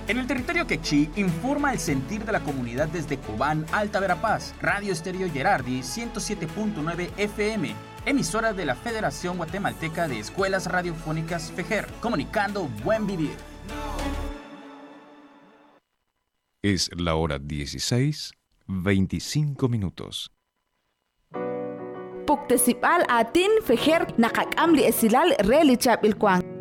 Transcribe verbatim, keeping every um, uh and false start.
En el territorio quechí, informa el sentir de la comunidad desde Cobán, Alta Verapaz, Radio Estéreo Gerardi ciento siete punto nueve F M, emisora de la Federación Guatemalteca de Escuelas Radiofónicas FEGER, comunicando buen vivir. Es la hora dieciséis, veinticinco minutos. Puktesipal atin FEGER nakakam li esilal relichap ilkwang.